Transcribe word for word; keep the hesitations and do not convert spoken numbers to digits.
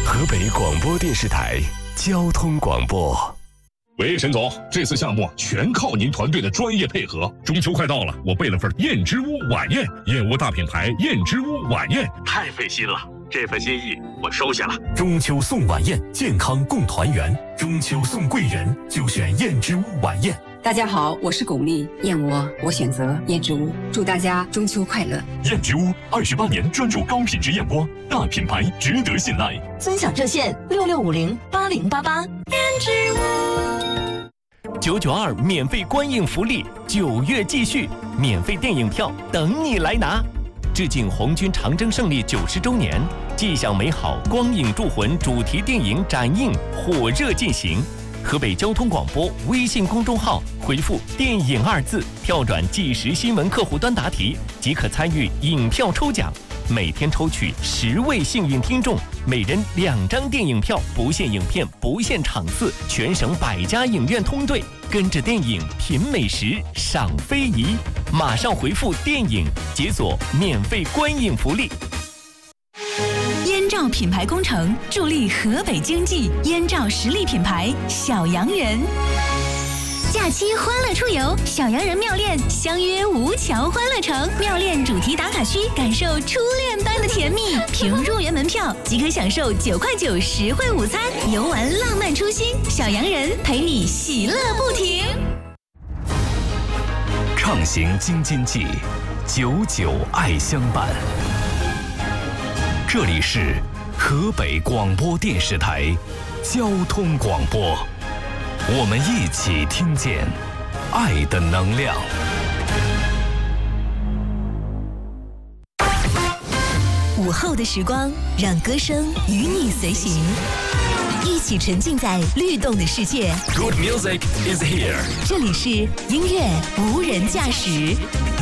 河北广播电视台交通广播。 喂，沈总，这次项目全靠您团队的专业配合。中秋快到了，我备了份燕之屋晚宴，燕窝大品牌燕之屋晚宴，太费心了。这份心意我收下了。 中秋送晚宴，健康共团圆。中秋送贵人，就选燕之屋晚宴。 大家好，我是巩俐，燕窝我选择燕之屋，祝大家中秋快乐。 燕之屋二十八年专注高品质燕窝，大品牌值得信赖。 尊享热线六六五零八零八八。燕之屋九九二免费观影福利，九月继续，免费电影票等你来拿。致敬红军长征胜利九十周年，纪享美好光影铸魂主题电影展映火热进行。河北交通广播微信公众号回复“电影”二字，跳转即时新闻客户端答题，即可参与影票抽奖。每天抽取十位幸运听众，每人两张电影票，不限影片，不限场次，全省百家影院通兑，跟着电影品美食，赏非遗。马上回复“电影”，解锁免费观影福利。 燕赵品牌工程助力河北经济，燕赵实力品牌小洋人。假期欢乐出游，小洋人妙恋相约吴桥欢乐城，妙恋主题打卡区，感受初恋般的甜蜜。凭入园门票即可享受九块九实惠午餐，游玩浪漫初心，小洋人陪你喜乐不停。 畅行京津冀，久久爱相伴。这里是河北广播电视台交通广播，我们一起听见爱的能量。 午后的时光，让歌声与你随行，一起沉浸在律动的世界。 Good music is here。 这里是音乐无人驾驶。